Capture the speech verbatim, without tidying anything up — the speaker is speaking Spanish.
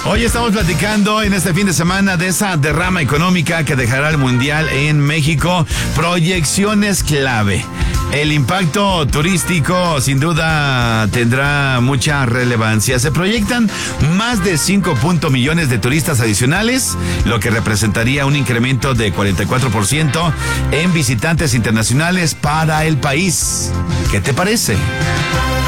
Hoy estamos platicando en este fin de semana de esa derrama económica que dejará el Mundial en México. Proyecciones clave. El impacto turístico sin duda tendrá mucha relevancia. Se proyectan más de cinco millones de turistas adicionales, lo que representaría un incremento de cuarenta y cuatro por ciento en visitantes internacionales para el país. ¿Qué te parece?